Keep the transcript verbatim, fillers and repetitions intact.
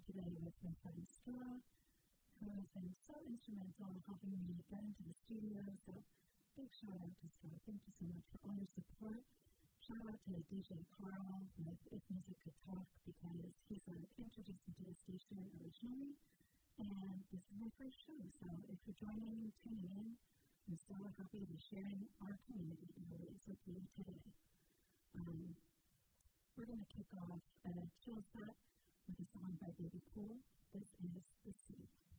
today with my friend Stella, who has been so instrumental in helping me get into the studio. So big shout out to Stella. Thank you so much for all your support. Shout out to D J Carl with If Music Could Talk, because he sort of introduced me to the station originally. And this is my first show, so if you're joining, tuning in, I'm so happy to be sharing our community ways with you today. Um, we're going to kick off a chill set with a song by Baby Cool. This is The Sea.